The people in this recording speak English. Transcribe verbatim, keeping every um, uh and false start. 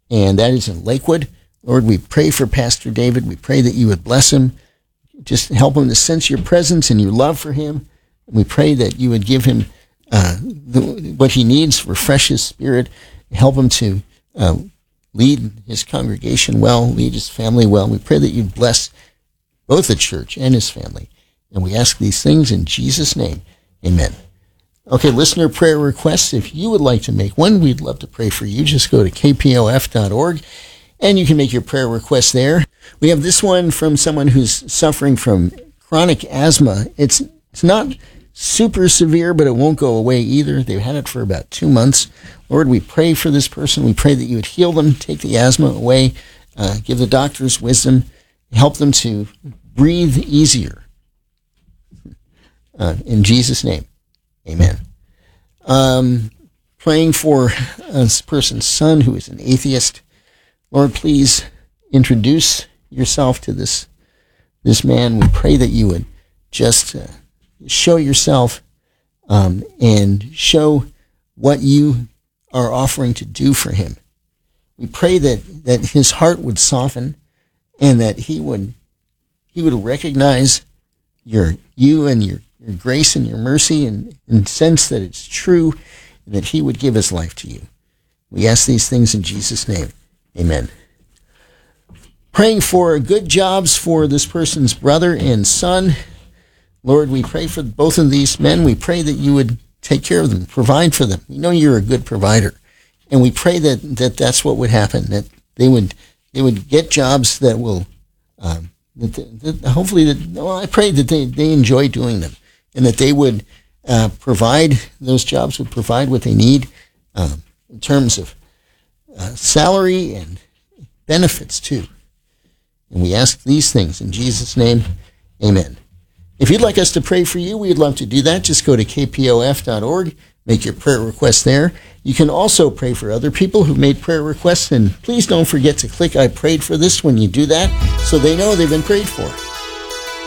and that is in Lakewood. Lord, we pray for Pastor David. We pray that you would bless him. Just help him to sense your presence and your love for him. We pray that you would give him uh, the, what he needs, refresh his spirit, help him to uh, lead his congregation well, lead his family well. We pray that you bless both the church and his family. And we ask these things in Jesus' name. Amen. Okay, listener prayer requests. If you would like to make one, we'd love to pray for you. Just go to k p o f dot org, and you can make your prayer request there. We have this one from someone who's suffering from chronic asthma. It's it's not super severe, but it won't go away either. They've had it for about two months. Lord, we pray for this person. We pray that you would heal them, take the asthma away, uh, give the doctors wisdom, help them to breathe easier. Uh, in Jesus' name, amen. Um, praying for this person's son who is an atheist. Lord, please introduce yourself to this this man. We pray that you would just uh, show yourself um, and show what you are offering to do for him. We pray that, that his heart would soften and that he would he would recognize your you and your, your grace and your mercy and, and sense that it's true and that he would give his life to you. We ask these things in Jesus' name. Amen. Praying for good jobs for this person's brother and son. Lord, we pray for both of these men. We pray that you would take care of them, provide for them. We know you're a good provider. And we pray that, that that's what would happen, that they would they would get jobs that will, um, that, that hopefully, that, well, I pray that they, they enjoy doing them and that they would uh, provide, those jobs would provide what they need um, in terms of uh, salary and benefits too. And we ask these things in Jesus' name, amen. If you'd like us to pray for you, we'd love to do that. Just go to k p o f dot org, make your prayer request there. You can also pray for other people who've made prayer requests, and please don't forget to click I prayed for this when you do that so they know they've been prayed for.